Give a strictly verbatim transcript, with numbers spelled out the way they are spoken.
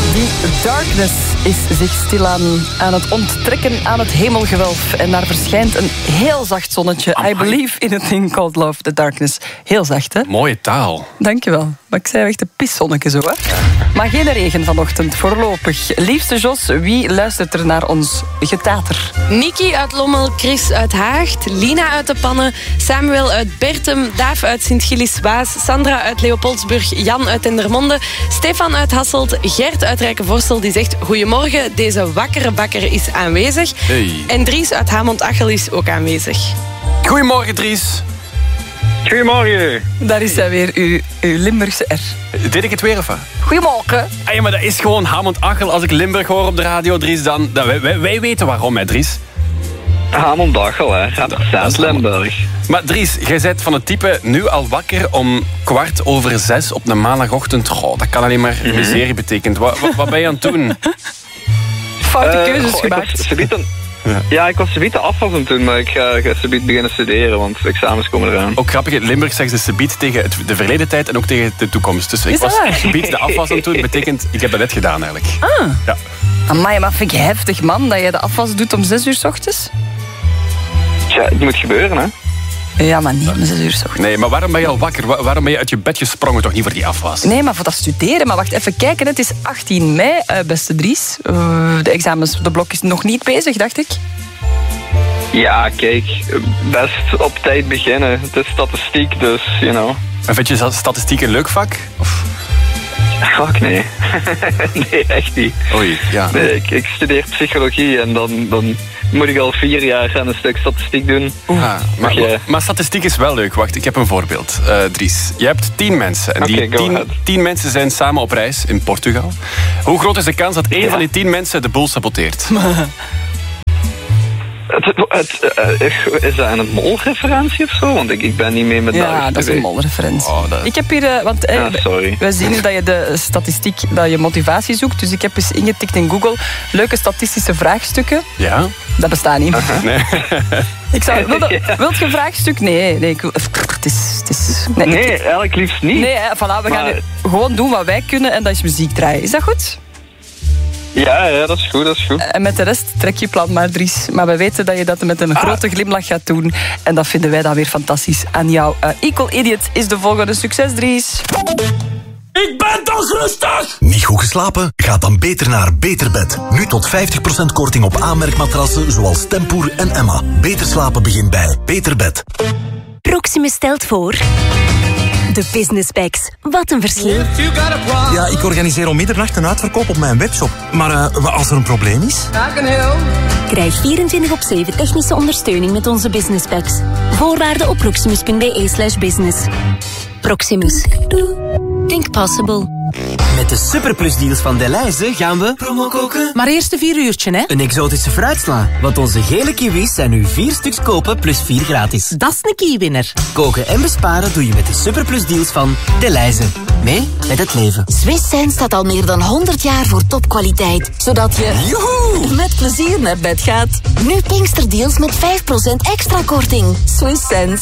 Die darkness is zich stilaan aan het onttrekken aan het hemelgewelf. En daar verschijnt een heel zacht zonnetje. Amai. I believe in a thing called love, the darkness. Heel zacht, hè? Mooie taal. Dankjewel. Maar ik zei echt een pissonnetje zo, hè? Maar geen regen vanochtend, voorlopig. Liefste Jos, wie luistert er naar ons getater? Niki uit Lommel, Chris uit Haagt, Lina uit de Pannen, Samuel uit Bertem, Daaf uit Sint-Gilles-Waas, Sandra uit Leopoldsburg, Jan uit Dendermonde, Stefan uit Hasselt, Gert uit Rijkenvorstel die zegt goedemorgen, deze wakkere bakker is aanwezig. Hey. En Dries uit Hamond-Achel is ook aanwezig. Goedemorgen, Dries. Goedemorgen. Daar is hij weer, uw, uw Limburgse R. Deed ik het weer of wat? Goedemorgen. Ah, ja, maar dat is gewoon Hamond-Achel. Als ik Limburg hoor op de radio, Dries, dan... dan wij, wij, wij weten waarom, hè, Dries. Hamond-Achel, hè. Rappersant, Limburg. Maar Dries, jij bent van het type nu al wakker om kwart over zes op een maandagochtend. Goh, dat kan alleen maar Mm-hmm. miserie betekent. Wat, wat, wat ben je aan het doen? Foute Uh, keuzes goh, gemaakt. Ik was subiet een... ja. ja, ik was subiet de afwas aan het doen, maar ik ga, ga subiet beginnen studeren, want de examens komen eraan. Ook grappig, in Limburg zeggen ze subiet tegen het, de verleden tijd en ook tegen de toekomst. Dus ik Is dat was waar? subiet de afwas aan het doen, betekent ik heb dat net gedaan eigenlijk. Ah. Ja. Amai, maar vind je heftig, man, dat je de afwas doet om zes uur 's ochtends? Tja, het moet gebeuren, hè. Ja, maar niet om zes uur 's ochtends. Nee, maar waarom ben je al wakker? Wa- waarom ben je uit je bed gesprongen? Toch niet voor die afwas? Nee, maar voor dat studeren. Maar wacht, even kijken. Het is achttien mei, uh, beste Dries. Uh, de examens, de blok is nog niet bezig, dacht ik. Ja, kijk, best op tijd beginnen. Het is statistiek, dus, you know. En vind je statistiek een leuk vak? Of? Fuck, nee. Nee, echt niet. Oei, ja. Nee, ik, ik studeer psychologie en dan, dan moet ik al vier jaar aan een stuk statistiek doen. Ah, maar, je... maar statistiek is wel leuk. Wacht, ik heb een voorbeeld. Uh, Dries, je hebt tien mensen. En die Okay, tien, tien mensen zijn samen op reis in Portugal. Hoe groot is de kans dat één Ja. van die tien mensen de boel saboteert? Het, het, uh, is dat een molreferentie of zo? Want ik, ik ben niet mee met Ja, Belgisch dat is T V. een molreferentie. Oh, dat- Ik heb hier... Uh, want, uh, Ja, sorry. wij zien hier dat je de statistiek, dat je motivatie zoekt. Dus ik heb eens ingetikt in Google leuke statistische vraagstukken. Ja? Dat bestaat niet. Nee. Ik zou, wil je, wilt je een vraagstuk? Nee, nee, ik wil, het is... Het is nee, Nee, ik- eigenlijk liefst niet. nee hè, voilà, we gaan Maar- nu gewoon doen wat wij kunnen en dat is muziek draaien. Is dat goed? Ja, ja, dat is goed, dat is goed. En met de rest trek je plan maar, Dries. Maar we weten dat je dat met een Ah. grote glimlach gaat doen. En dat vinden wij dan weer fantastisch aan jou. Uh, Equal Idiot is de volgende. Succes, Dries. Ik ben toch rustig! Niet goed geslapen? Ga dan beter naar Beterbed. Nu tot vijftig procent korting op aanmerkmatrassen zoals Tempoer en Emma. Beter slapen begint bij Beterbed. Proximus stelt voor... De Business Packs. Wat een verschil. Ja, ik organiseer om middernacht een uitverkoop op mijn webshop. Maar uh, wat als er een probleem is? Krijg vierentwintig op zeven technische ondersteuning met onze Business Packs. Voorwaarden op proximus.be slash business. Proximus. Think possible. Met de superplusdeals van Delhaize gaan we promo koken. Maar eerst een vier uurtje, hè? Een exotische fruitsla. Want onze gele kiwis zijn nu vier stuks kopen plus vier gratis. Dat is een keywinner. Koken en besparen doe je met de superplusdeals van Delhaize. Mee met het leven. Swiss Sense staat al meer dan honderd jaar voor topkwaliteit. Zodat je Joehoe! met plezier naar bed gaat. Nu Pinksterdeals met vijf procent extra korting. Swiss Sense.